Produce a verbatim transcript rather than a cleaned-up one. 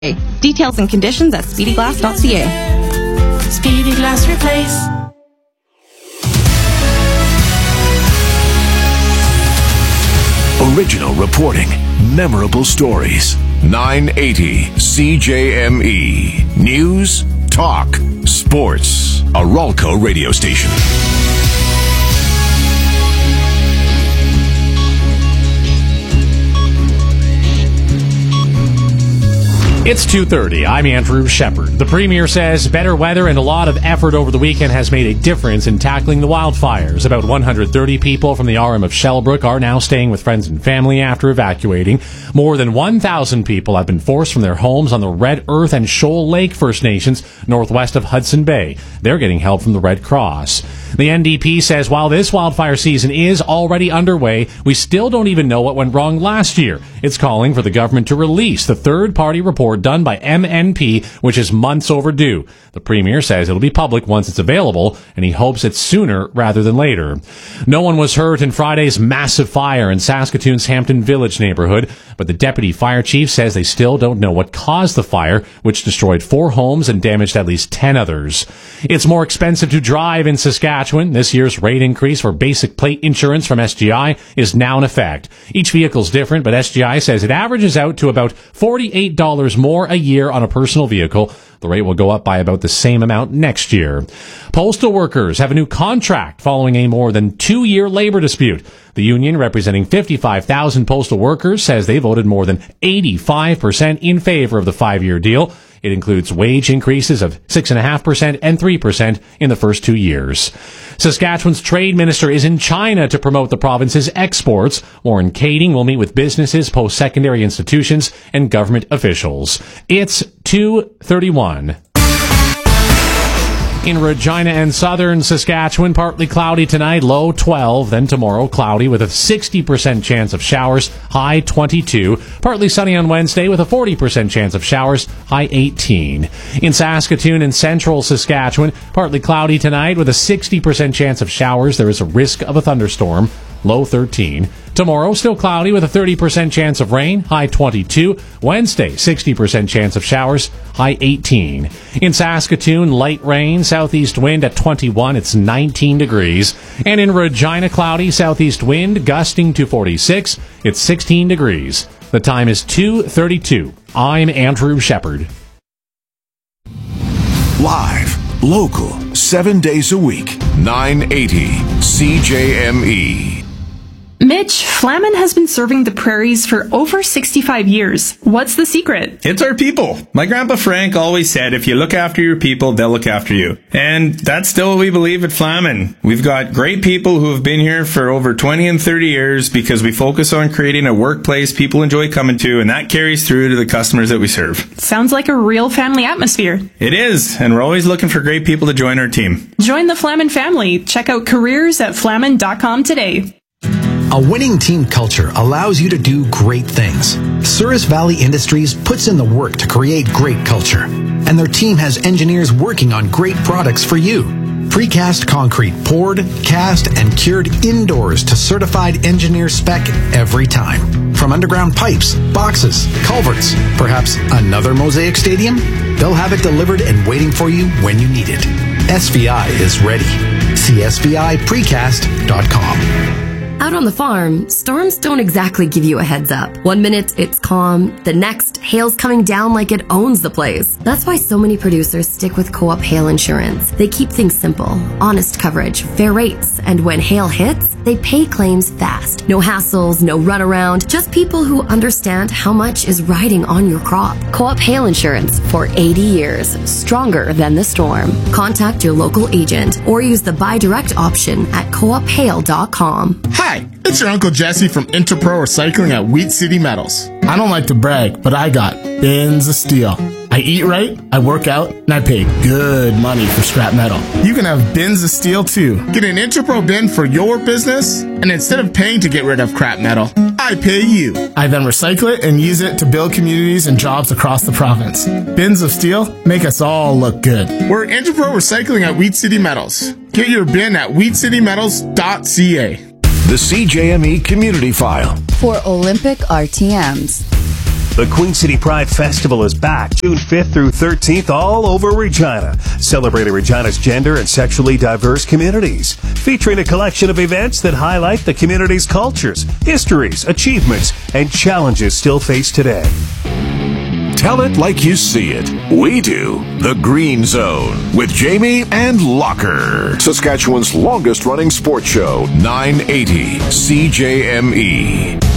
Details and conditions at speedy glass dot c a. Speedy Glass Replace. Original reporting, memorable stories. nine eighty C J M E. News, talk, sports. A Ralco radio station. It's two thirty. I'm Andrew Shepard. The Premier says better weather and a lot of effort over the weekend has made a difference in tackling the wildfires. About one hundred thirty people from the R M of Shellbrook are now staying with friends and family after evacuating. More than one thousand people have been forced from their homes on the Red Earth and Shoal Lake First Nations northwest of Hudson Bay. They're getting help from the Red Cross. The N D P says while this wildfire season is already underway, we still don't even know what went wrong last year. It's calling for the government to release the third-party report done by M N P, which is months overdue. The Premier says it'll be public once it's available, and he hopes it's sooner rather than later. No one was hurt in Friday's massive fire in Saskatoon's Hampton Village neighborhood, but the deputy fire chief says they still don't know what caused the fire, which destroyed four homes and damaged at least ten others. It's more expensive to drive in Saskatchewan. This year's rate increase for basic plate insurance from S G I is now in effect. Each vehicle's different, but S G I says it averages out to about forty-eight dollars more a year on a personal vehicle. The rate will go up by about the same amount next year. Postal workers have a new contract following a more than two-year labor dispute. The union, representing fifty-five thousand postal workers, says they voted more than eighty-five percent in favor of the five-year deal. It includes wage increases of six point five percent and three percent in the first two years. Saskatchewan's trade minister is in China to promote the province's exports. Warren Kading will meet with businesses, post-secondary institutions, and government officials. It's two thirty-one. In Regina and southern Saskatchewan, partly cloudy tonight, low twelve. Then tomorrow, cloudy with a sixty percent chance of showers, high twenty-two. Partly sunny on Wednesday with a forty percent chance of showers, high eighteen. In Saskatoon and central Saskatchewan, partly cloudy tonight with a sixty percent chance of showers. There is a risk of a thunderstorm, low thirteen. Tomorrow, still cloudy with a thirty percent chance of rain, high twenty-two. Wednesday, sixty percent chance of showers, high eighteen. In Saskatoon, light rain, southeast wind at twenty-one, it's nineteen degrees. And in Regina, cloudy, southeast wind, gusting to forty-six, it's sixteen degrees. The time is two thirty-two. I'm Andrew Shepard. Live, local, seven days a week. nine eighty C J M E. Mitch, Flamin has been serving the prairies for over sixty-five years. What's the secret? It's our people. My grandpa Frank always said, if you look after your people, they'll look after you. And that's still what we believe at Flamin. We've got great people who have been here for over twenty and thirty years because we focus on creating a workplace people enjoy coming to, and that carries through to the customers that we serve. Sounds like a real family atmosphere. It is, and we're always looking for great people to join our team. Join the Flamin family. Check out careers at flamin dot com today. A winning team culture allows you to do great things. Souris Valley Industries puts in the work to create great culture, and their team has engineers working on great products for you. Precast concrete poured, cast, and cured indoors to certified engineer spec every time. From underground pipes, boxes, culverts, perhaps another Mosaic Stadium? They'll have it delivered and waiting for you when you need it. S V I is ready. See S V I precast dot com. Out on the farm, storms don't exactly give you a heads up. One minute, it's calm. The next, hail's coming down like it owns the place. That's why so many producers stick with Co-op Hail Insurance. They keep things simple, honest coverage, fair rates, and when hail hits, they pay claims fast. No hassles, no runaround, just people who understand how much is riding on your crop. Co-op Hail Insurance for eighty years, stronger than the storm. Contact your local agent or use the buy direct option at co op hail dot com. Hi, it's your Uncle Jesse from Interpro Recycling at Wheat City Metals. I don't like to brag, but I got bins of steel. I eat right, I work out, and I pay good money for scrap metal. You can have bins of steel too. Get an Interpro bin for your business, and instead of paying to get rid of crap metal, I pay you. I then recycle it and use it to build communities and jobs across the province. Bins of steel make us all look good. We're Interpro Recycling at Wheat City Metals. Get your bin at wheat city metals dot c a. The C J M E Community File. For Olympic R T Ms. The Queen City Pride Festival is back June fifth through thirteenth all over Regina, celebrating Regina's gender and sexually diverse communities, featuring a collection of events that highlight the community's cultures, histories, achievements, and challenges still faced today. Tell it like you see it. We do. The Green Zone with Jamie and Locker. Saskatchewan's longest running sports show, nine eighty C J M E.